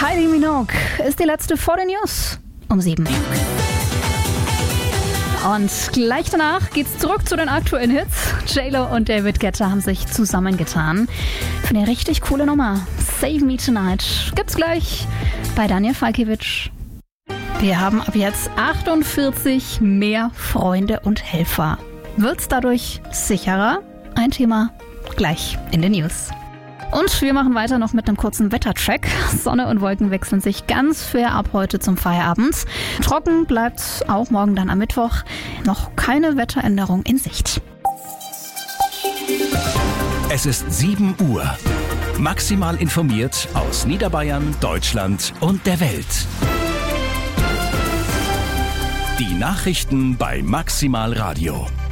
Kylie Minogue ist die letzte vor den News um 7. Und gleich danach geht's zurück zu den aktuellen Hits. J-Lo und David Guetta haben sich zusammengetan für eine richtig coole Nummer. Save Me Tonight gibt's gleich bei Daniel Falkiewicz. Wir haben ab jetzt 48 mehr Freunde und Helfer. Wird's dadurch sicherer? Ein Thema gleich in den News. Und wir machen weiter noch mit einem kurzen Wettercheck. Sonne und Wolken wechseln sich ganz fair ab heute zum Feierabend. Trocken bleibt auch morgen dann am Mittwoch. Noch keine Wetteränderung in Sicht. Es ist 7 Uhr. Maximal informiert aus Niederbayern, Deutschland und der Welt. Die Nachrichten bei Maximal Radio.